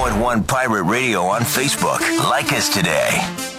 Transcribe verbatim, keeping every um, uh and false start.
point one Pirate Radio on Facebook. Like us today.